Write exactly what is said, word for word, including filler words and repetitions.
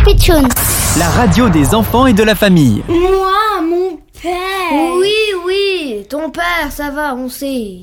Pitchoun. La radio des enfants et de la famille. Moi, mon père. Oui, oui, ton père, ça va, on sait.